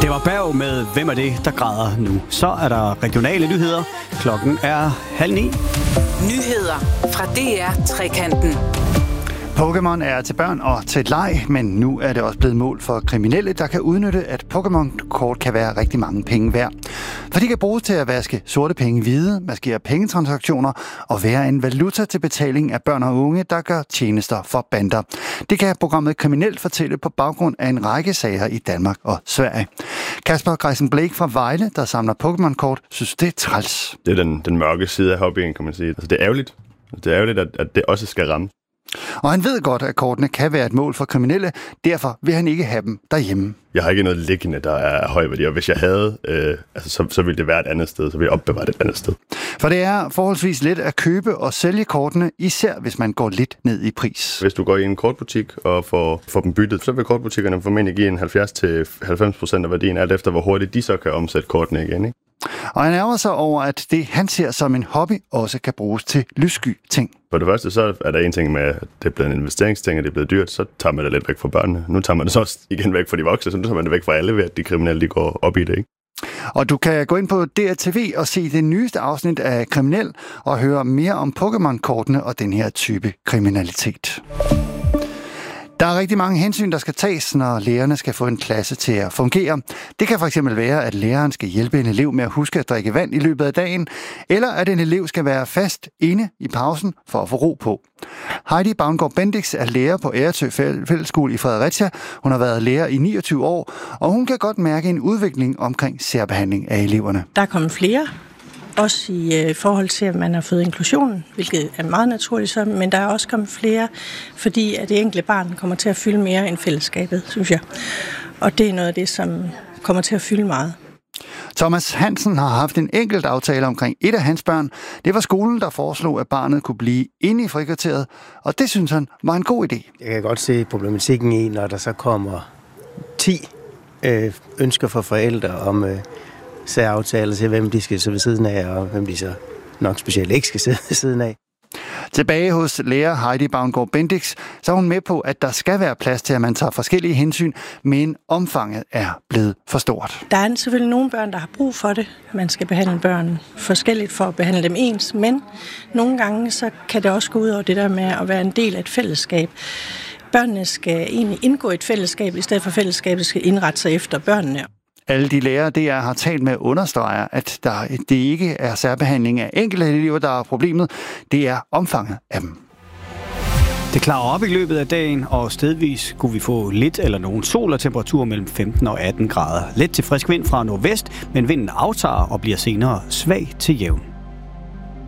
Det var Berg med Hvem er det, der græder nu. Så er der regionale nyheder. Klokken er 8:30. Nyheder fra DR Trekanten. Pokémon er til børn og til leg, men nu er det også blevet mål for kriminelle, der kan udnytte, at Pokémon-kort kan være rigtig mange penge værd. For de kan bruges til at vaske sorte penge hvide, maskere pengetransaktioner og være en valuta til betaling af børn og unge, der gør tjenester for bander. Det kan programmet Kriminelt fortælle på baggrund af en række sager i Danmark og Sverige. Kasper Greisen Blake fra Vejle, der samler Pokémon-kort, synes det er træls. Det er den mørke side af hobbyen, kan man sige. Altså, det er ærgerligt. Det er ærgerligt, at det også skal ramme. Og han ved godt, at kortene kan være et mål for kriminelle, derfor vil han ikke have dem derhjemme. Jeg har ikke noget liggende, der er høj værdi, og hvis jeg havde, så ville det være et andet sted, så ville jeg opbevare det et andet sted. For det er forholdsvis let at købe og sælge kortene, især hvis man går lidt ned i pris. Hvis du går i en kortbutik og får dem byttet, så vil kortbutikkerne formentlig give en 70-90% af værdien, alt efter hvor hurtigt de så kan omsætte kortene igen, ikke? Og han ærger sig over, at det, han ser som en hobby, også kan bruges til lyssky ting. For det første, så er der en ting med, at det er blevet en investeringsting, og det er blevet dyrt, så tager man det lidt væk fra børnene. Nu tager man det så også igen væk fra de voksne, så nu tager man det væk fra alle ved, at de kriminelle de går op i det, ikke? Og du kan gå ind på DRTV og se det nyeste afsnit af Kriminel og høre mere om Pokémon-kortene og den her type kriminalitet. Der er rigtig mange hensyn, der skal tages, når lærerne skal få en klasse til at fungere. Det kan fx være, at læreren skal hjælpe en elev med at huske at drikke vand i løbet af dagen, eller at en elev skal være fast inde i pausen for at få ro på. Heidi Bavngård Bendix er lærer på Æretø Fællesskole i Fredericia. Hun har været lærer i 29 år, og hun kan godt mærke en udvikling omkring særbehandling af eleverne. Der er kommet flere. Også i forhold til, at man har fået inklusionen, hvilket er meget naturligt så, men der er også kommet flere, fordi at det enkelte barn kommer til at fylde mere end fællesskabet, synes jeg. Og det er noget af det, som kommer til at fylde meget. Thomas Hansen har haft en enkelt aftale omkring et af hans børn. Det var skolen, der foreslog, at barnet kunne blive inde i frikvarteret, og det synes han var en god idé. Jeg kan godt se problematikken i, når der så kommer 10 ønsker fra forældre om særaftaler til, hvem de skal sidde ved siden af, og hvem de så nok specielt ikke skal sidde ved siden af. Tilbage hos lærer Heidi Bavngård Bendix, så er hun med på, at der skal være plads til, at man tager forskellige hensyn, men omfanget er blevet for stort. Der er selvfølgelig nogle børn, der har brug for det. Man skal behandle børn forskelligt for at behandle dem ens, men nogle gange så kan det også gå ud over det der med at være en del af et fællesskab. Børnene skal egentlig indgå i et fællesskab, i stedet for fællesskabet skal indrette sig efter børnene. Alle de lærere, DR har talt med, understreger, at det ikke er særbehandling af enkelte elever, der er problemet. Det er omfanget af dem. Det klarer op i løbet af dagen, og stedvis kunne vi få lidt eller nogen sol og temperatur mellem 15 og 18 grader. Let til frisk vind fra nordvest, men vinden aftager og bliver senere svag til jævn.